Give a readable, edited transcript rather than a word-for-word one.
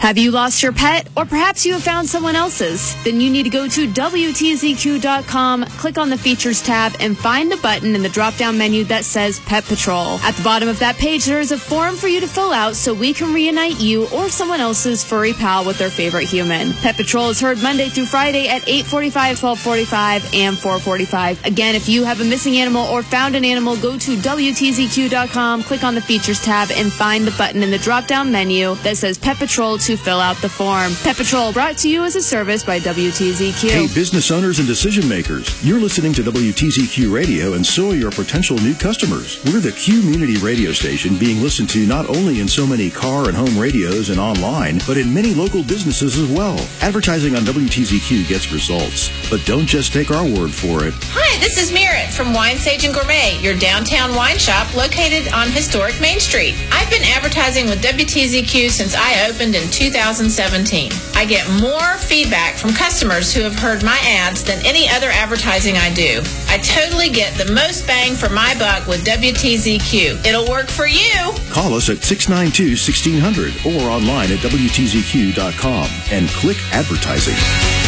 Have you lost your pet? Or perhaps you have found someone else's? Then you need to go to WTZQ.com, click on the Features tab, and find a button in the drop-down menu that says Pet Patrol. At the bottom of that page, there is a form for you to fill out so we can reunite you or someone else's furry pal with their favorite human. Pet Patrol is heard Monday through Friday at 8:45, 12:45, and 4:45. Again, if you have a missing animal or found an animal, go to WTZQ.com, click on the Features tab, and find the button in the drop-down menu that says Pet Patrol to fill out the form. Pet Patrol brought to you as a service by WTZQ. Hey, business owners and decision makers, you're listening to WTZQ Radio, and so are your potential new customers. We're the community radio station being listened to not only in so many car and home radios and online, but in many local businesses as well. Advertising on WTZQ gets results, but don't just take our word for it. Hi, this is Merritt from Wine Sage and Gourmet, your downtown wine shop located on historic Main Street. I've been advertising with WTZQ since I opened in 2017. I get more feedback from customers who have heard my ads than any other advertising I do. I totally get the most bang for my buck with WTZQ. It'll work for you. Call us at 692-1600 or online at WTZQ.com and click advertising.